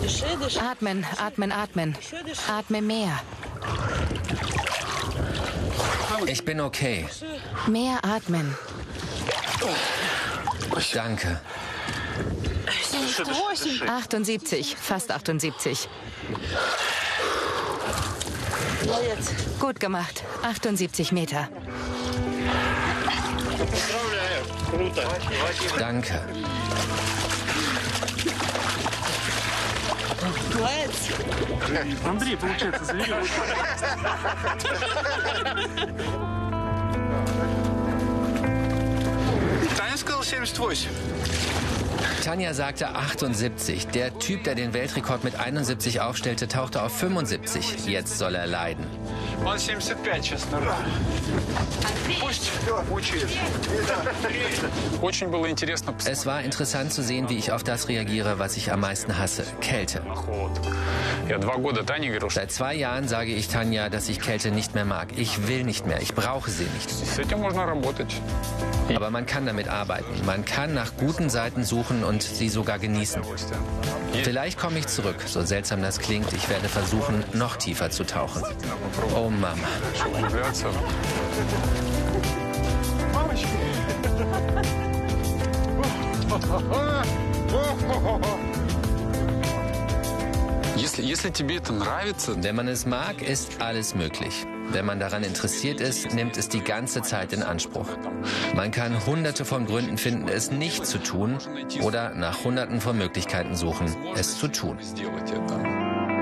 Atmen, atmen, atmen. Atme mehr. Ich bin okay. Mehr atmen. Danke. 78, fast 78. Gut gemacht. 78 Meter. Danke. Андрей, получается, завели. Таня сказал 78. Tanja sagte 78. Der Typ, der den Weltrekord mit 71 aufstellte, tauchte auf 75. Jetzt soll er leiden. Он 75 сейчас набрал. Пусть учит. Очень было интересно. Es war interessant zu sehen, wie ich auf das reagiere, was ich am meisten hasse: Kälte. Я 2 года Тане говорил, что Seit 2 Jahren sage ich Tanja, dass ich Kälte nicht mehr mag. Ich will nicht mehr. Ich brauche sie nicht. с этим можно работать. Aber man kann damit arbeiten. Man kann nach guten Seiten suchen und sie sogar genießen. Vielleicht komme ich zurück, so seltsam das klingt. Ich werde versuchen, noch tiefer zu tauchen. Oh Mama. Углубляться. Если тебе это нравится, Wenn man es mag, ist alles möglich. Wenn man daran interessiert ist, nimmt es die ganze Zeit in Anspruch. Man kann hunderte von Gründen finden, es nicht zu tun, oder nach hunderten von Möglichkeiten suchen, es zu tun. сделать это.